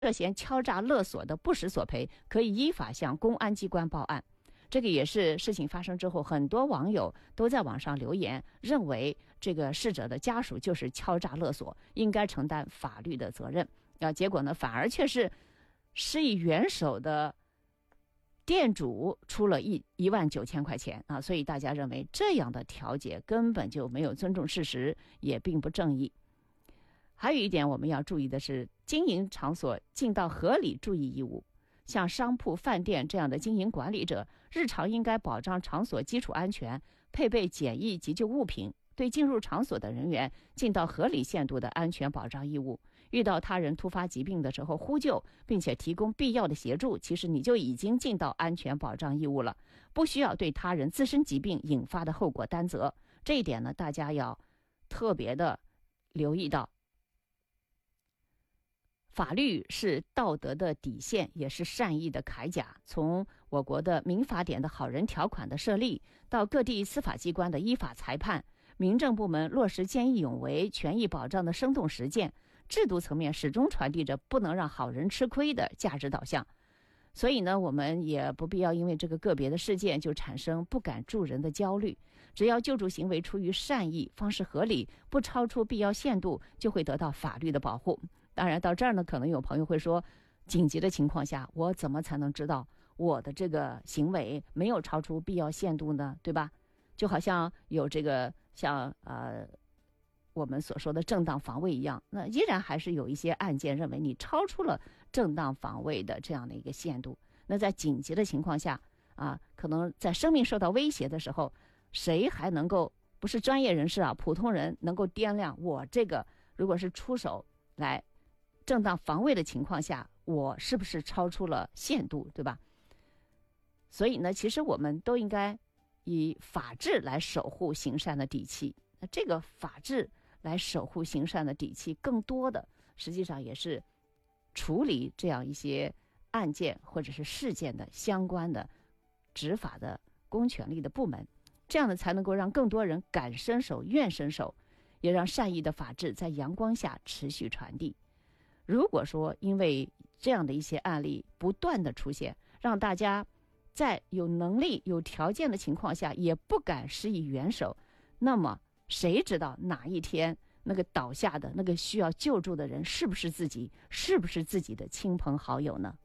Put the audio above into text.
涉嫌敲诈勒索的不实索赔，可以依法向公安机关报案。这个也是事情发生之后，很多网友都在网上留言，认为这个逝者的家属就是敲诈勒索，应该承担法律的责任。结果呢，反而却是施以援手的店主出了19000块钱啊！所以大家认为这样的调解根本就没有尊重事实，也并不正义。还有一点我们要注意的是，经营场所尽到合理注意义务。像商铺、饭店这样的经营管理者，日常应该保障场所基础安全，配备简易急救物品，对进入场所的人员尽到合理限度的安全保障义务。遇到他人突发疾病的时候呼救，并且提供必要的协助，其实你就已经尽到安全保障义务了，不需要对他人自身疾病引发的后果担责。这一点呢，大家要特别的留意到。法律是道德的底线，也是善意的铠甲。从我国的民法典的好人条款的设立，到各地司法机关的依法裁判，民政部门落实见义勇为、权益保障的生动实践，制度层面始终传递着不能让好人吃亏的价值导向。所以呢，我们也不必要因为这个个别的事件就产生不敢助人的焦虑。只要救助行为出于善意，方式合理，不超出必要限度，就会得到法律的保护。当然到这儿呢，可能有朋友会说，紧急的情况下我怎么才能知道我的这个行为没有超出必要限度呢？对吧？就好像有这个像我们所说的正当防卫一样，那依然还是有一些案件认为你超出了正当防卫的这样的一个限度。那在紧急的情况下可能在生命受到威胁的时候，谁还能够不是专业人士普通人能够掂量我这个如果是出手来正当防卫的情况下，我是不是超出了限度，对吧？所以呢，其实我们都应该以法治来守护行善的底气。那这个法治来守护行善的底气，更多的实际上也是处理这样一些案件或者是事件的相关的执法的公权力的部门，这样呢才能够让更多人敢伸手、愿伸手，也让善意的法治在阳光下持续传递。如果说因为这样的一些案例不断的出现，让大家在有能力、有条件的情况下也不敢施以援手，那么谁知道哪一天那个倒下的那个需要救助的人是不是自己的亲朋好友呢？